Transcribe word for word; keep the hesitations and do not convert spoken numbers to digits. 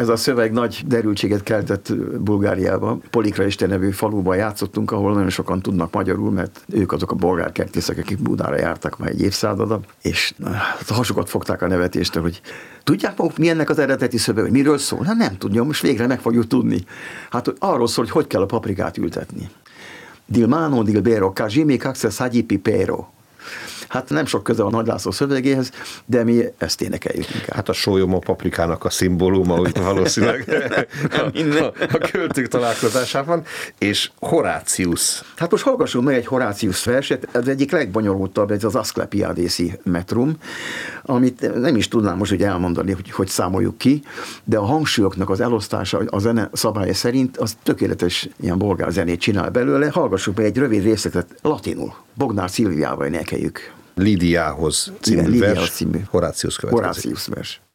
Ez a szöveg nagy derültséget keltett Bulgáriában. Polikra nevű faluban játszottunk, ahol nagyon sokan tudnak magyarul, mert ők azok a bolgárkertészek, akik Budára jártak már egy évszázada, és hát a hasukat fogták a nevetéstől, hogy tudják maguk, mi ennek az eredeti szöveg, hogy miről szól? Hát nem tudja, most végre meg fogjuk tudni. Hát arról szól, hogy hogy kell a paprikát ültetni. Dil mano dil bero, kajimi kakse sagyi pipero. Hát nem sok köze a Nagy László szövegéhez, de mi ezt énekeljük inkább. Hát a sólyom a paprikának a szimbóluma, úgy valószínűleg a, a költők találkozásában, és Horácius. Hát most hallgassunk meg egy Horácius verset, ez egyik legbonyolultabb, ez az Aszclepiádészi metrum, amit nem is tudnám most hogy elmondani, hogy hogy számoljuk ki, de a hangsúlyoknak az elosztása a zene szabálya szerint az tökéletes ilyen bolgár zenét csinál belőle. Hallgassuk be egy rövid részletet latinul. Bognár Szilviával énekeljük. Lídiához című Igen, Lídiához vers, című. Horácius következik. Horácius vers.